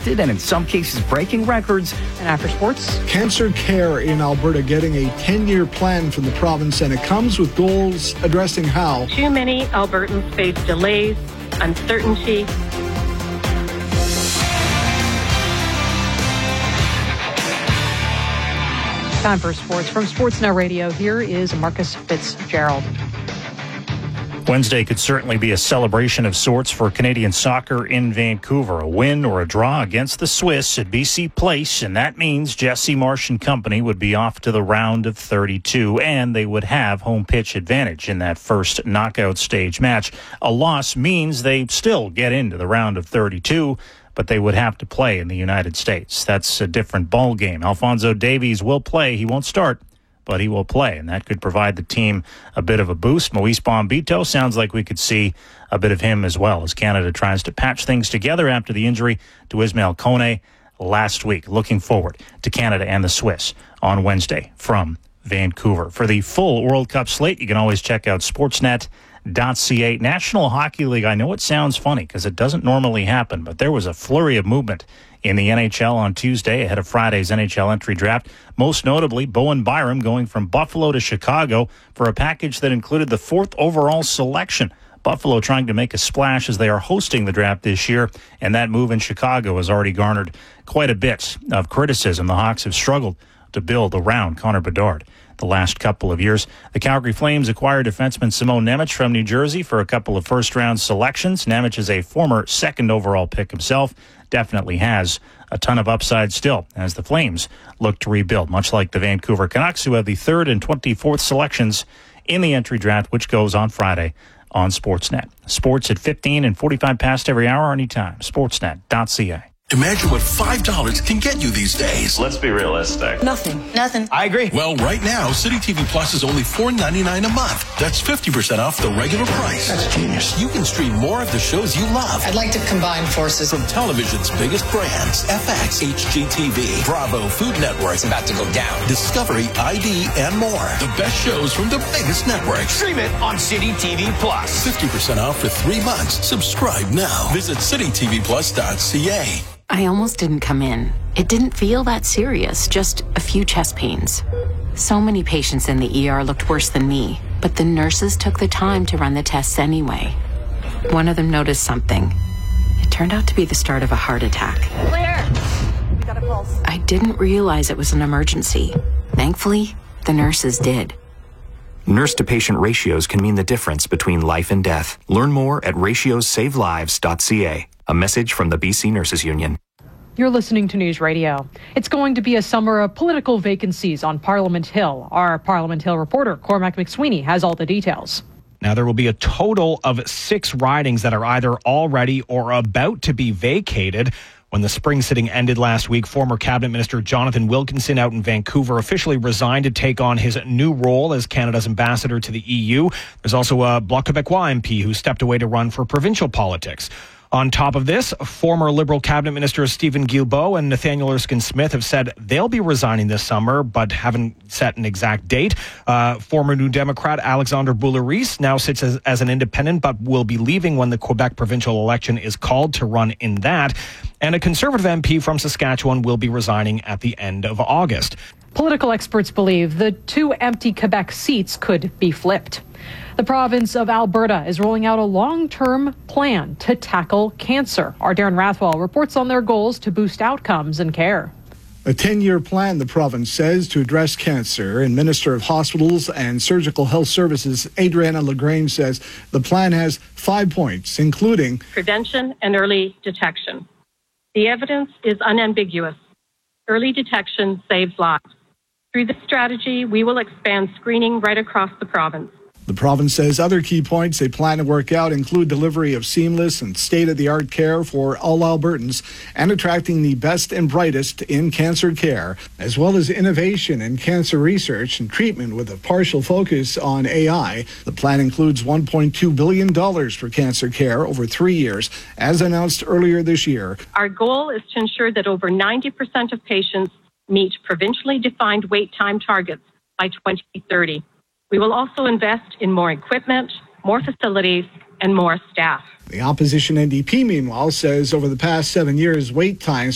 unexpected and in some cases breaking records. And after sports, Cancer Care in Alberta getting a 10-year plan from the province, and it comes with goals addressing how too many Albertans face delays, uncertainty. Time for sports. From Sportsnet Radio, here is Marcus Fitzgerald. Wednesday could certainly be a celebration of sorts for Canadian soccer in Vancouver. A win or a draw against the Swiss at BC Place, and that means Jesse Marsh and company would be off to the round of 32, and they would have home pitch advantage in that first knockout stage match. A loss means they still get into the round of 32, but they would have to play in the United States. That's a different ball game. Alphonso Davies will play. He won't start, but he will play, and that could provide the team a bit of a boost. Moise Bombito sounds like we could see a bit of him as well as Canada tries to patch things together after the injury to Ismail Kone last week. Looking forward to Canada and the Swiss on Wednesday from Vancouver. For the full World Cup slate, you can always check out sportsnet.ca. National Hockey League, I know it sounds funny because it doesn't normally happen, but there was a flurry of movement in the NHL on Tuesday ahead of Friday's NHL entry draft. Most notably, Bowen Byram going from Buffalo to Chicago for a package that included the 4th overall selection. Buffalo trying to make a splash as they are hosting the draft this year, and that move in Chicago has already garnered quite a bit of criticism. The Hawks have struggled to build around Connor Bedard the last couple of years. The Calgary Flames acquired defenseman Simon Nemec from New Jersey for a couple of first-round selections. Nemec is a former 2nd overall pick himself. Definitely has a ton of upside still as the Flames look to rebuild, much like the Vancouver Canucks, who have the 3rd and 24th selections in the entry draft, which goes on Friday on Sportsnet. Sports at 15 and 45 past every hour anytime. Sportsnet.ca. Imagine what $5 can get you these days. Let's be realistic. Nothing. I agree. Well, right now, City TV Plus is only $4.99 a month. That's 50% off the regular price. That's genius. You can stream more of the shows you love. I'd like to combine forces. From television's biggest brands, FX, HGTV, Bravo, Food Network. It's about to go down. Discovery, ID, and more. The best shows from the biggest networks. Stream it on City TV Plus. 50% off for 3 months. Subscribe now. Visit citytvplus.ca. I almost didn't come in. It didn't feel that serious, just a few chest pains. So many patients in the ER looked worse than me, but the nurses took the time to run the tests anyway. One of them noticed something. It turned out to be the start of a heart attack. Clear. Got a pulse. I didn't realize it was an emergency. Thankfully, the nurses did. Nurse-to-patient ratios can mean the difference between life and death. Learn more at ratiosavelives.ca. A message from the BC Nurses Union. You're listening to News Radio. It's going to be a summer of political vacancies on Parliament Hill. Our Parliament Hill reporter, Cormac McSweeney, has all the details. Now, there will be a total of 6 ridings that are either already or about to be vacated. When the spring sitting ended last week, former Cabinet Minister Jonathan Wilkinson out in Vancouver officially resigned to take on his new role as Canada's ambassador to the EU. There's also a Bloc Québécois MP who stepped away to run for provincial politics. On top of this, former Liberal Cabinet Ministers Stephen Guilbeault and Nathaniel Erskine-Smith have said they'll be resigning this summer, but haven't set an exact date. Former New Democrat Alexandre Boulay-Rees now sits as an independent, but will be leaving when the Quebec provincial election is called to run in that. And a Conservative MP from Saskatchewan will be resigning at the end of August. Political experts believe the 2 empty Quebec seats could be flipped. The province of Alberta is rolling out a long-term plan to tackle cancer. Our Darren Rathwell reports on their goals to boost outcomes and care. A 10-year plan, the province says, to address cancer. And Minister of Hospitals and Surgical Health Services, Adriana LaGrange, says the plan has 5 points, including prevention and early detection. The evidence is unambiguous. Early detection saves lives. Through this strategy, we will expand screening right across the province. The province says other key points they plan to work out include delivery of seamless and state-of-the-art care for all Albertans and attracting the best and brightest in cancer care, as well as innovation in cancer research and treatment with a partial focus on AI. The plan includes $1.2 billion for cancer care over 3 years, as announced earlier this year. Our goal is to ensure that over 90% of patients meet provincially defined wait time targets by 2030. We will also invest in more equipment, more facilities, and more staff. The opposition NDP, meanwhile, says over the past 7 years, wait times